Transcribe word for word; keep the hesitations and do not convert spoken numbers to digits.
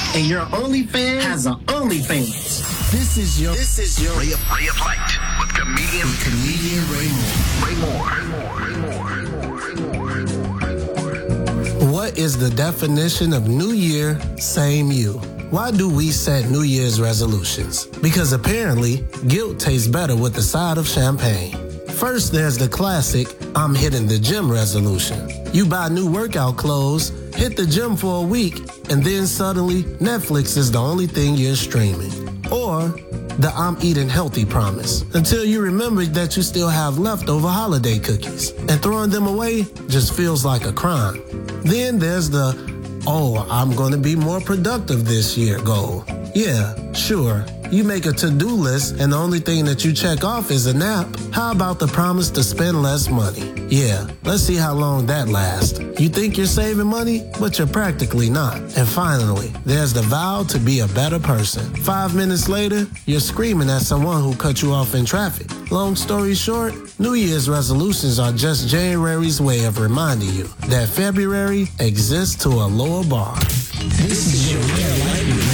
And your OnlyFans has an OnlyFans. This is your this is your Ray of, Ray of Light with comedian with comedian Ray Moore. Ray Moore. Ray Moore. What is the definition of New Year, same you? Why do we set New Year's resolutions? Because apparently, guilt tastes better with a side of champagne. First, there's the classic, I'm hitting the gym resolution. You buy new workout clothes, hit the gym for a week, and then suddenly, Netflix is the only thing you're streaming. Or the I'm eating healthy promise, until you remember that you still have leftover holiday cookies, and throwing them away just feels like a crime. Then there's the, oh, I'm going to be more productive this year goal. Yeah, sure. You make a to-do list and the only thing that you check off is a nap. How about the promise to spend less money? Yeah, let's see how long that lasts. You think you're saving money, but you're practically not. And finally, there's the vow to be a better person. Five minutes later, you're screaming at someone who cut you off in traffic. Long story short, New Year's resolutions are just January's way of reminding you that February exists to a lower bar. This is your real life.